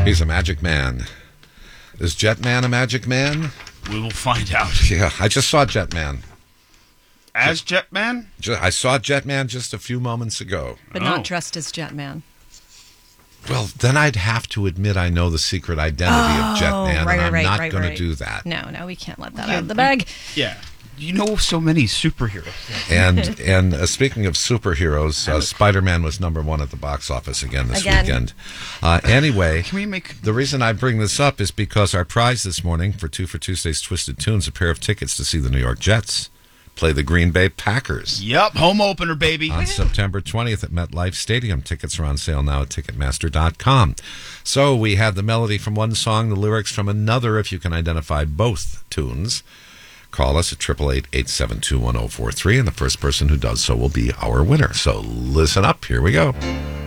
He's a magic man. Is Jetman a magic man? We will find out. Yeah, I just saw Jetman. As Jetman? I saw Jetman just a few moments ago. But not dressed as Jetman. Well, then I'd have to admit I know the secret identity of Jetman, and I'm not going to do that. No, we can't let that out of the bag. Yeah. You know so many superheroes. And speaking of superheroes, Spider-Man was #1 at the box office again this weekend. Anyway, the reason I bring this up is because our prize this morning for 2 for Tuesday's Twisted Tunes, a pair of tickets to see the New York Jets play the Green Bay Packers. Yep, home opener, baby. On September 20th at MetLife Stadium. Tickets are on sale now at Ticketmaster.com. So we have the melody from one song, the lyrics from another. If you can identify both tunes, call us at 888-872-1043, and the first person who does so will be our winner. So listen up. Here we go.